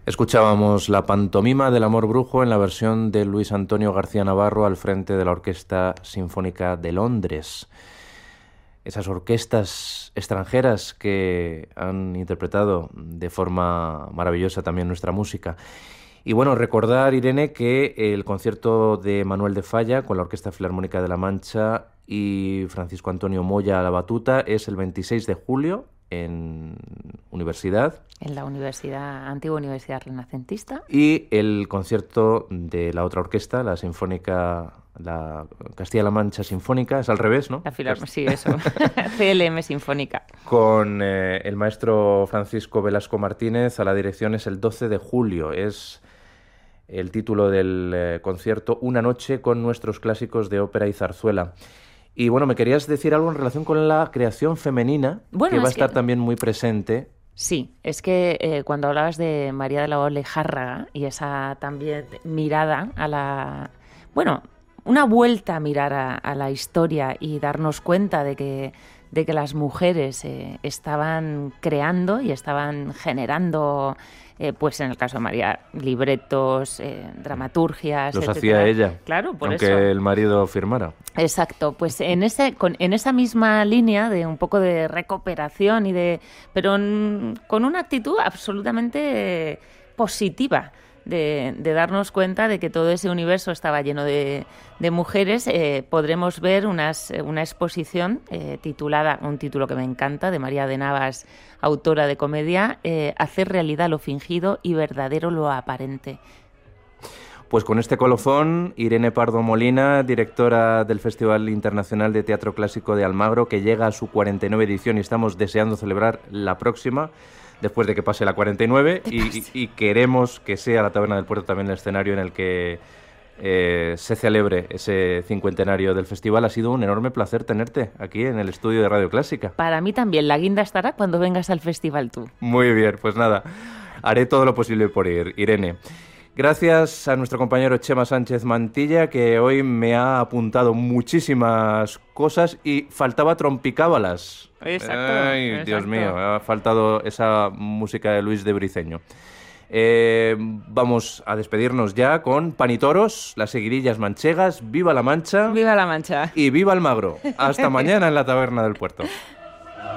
Escuchábamos la pantomima del amor brujo en la versión de Luis Antonio García Navarro al frente de la Orquesta Sinfónica de Londres. Esas orquestas extranjeras que han interpretado de forma maravillosa también nuestra música. Y bueno, recordar, Irene, que el concierto de Manuel de Falla con la Orquesta Filarmónica de La Mancha y Francisco Antonio Moya a la batuta es el 26 de julio en Universidad. En la antigua Universidad Renacentista. Y el concierto de la otra orquesta, la Sinfónica, la Castilla-La Mancha Sinfónica, es al revés, ¿no? Sí, eso. CLM Sinfónica. Con el maestro Francisco Velasco Martínez a la dirección es el 12 de julio. Es el título del concierto, Una noche con nuestros clásicos de ópera y zarzuela. Y bueno, me querías decir algo en relación con la creación femenina, que va a estar también muy presente. Sí, es que cuando hablabas de María de la O. Lejárraga y esa también mirada a la... Bueno, una vuelta a mirar a la historia y darnos cuenta de que las mujeres estaban creando y estaban generando, pues en el caso de María, libretos, dramaturgias, los etcétera. Hacía ella, claro, por aunque eso. El marido firmara. Exacto, pues en esa misma línea de un poco de recuperación pero con una actitud absolutamente positiva. De darnos cuenta de que todo ese universo estaba lleno de mujeres, podremos ver una exposición titulada, un título que me encanta, de María de Navas, autora de comedia, Hacer realidad lo fingido y verdadero lo aparente. Pues con este colofón, Irene Pardo Molina, directora del Festival Internacional de Teatro Clásico de Almagro, que llega a su 49 edición y estamos deseando celebrar la próxima, después de que pase la 49, y queremos que sea la Taberna del Puerto también el escenario en el que se celebre ese cincuentenario del festival. Ha sido un enorme placer tenerte aquí en el estudio de Radio Clásica. Para mí también, la guinda estará cuando vengas al festival tú. Muy bien, pues nada, haré todo lo posible por ir, Irene. Gracias a nuestro compañero Chema Sánchez Mantilla, que hoy me ha apuntado muchísimas cosas y faltaba trompicábalas. Exacto. Ay, exacto. Dios mío, me ha faltado esa música de Luis de Briceño. Vamos a despedirnos ya con Panitoros, las seguidillas manchegas, ¡viva la Mancha! ¡Viva la Mancha! Y ¡viva Almagro! Hasta mañana en la Taberna del Puerto.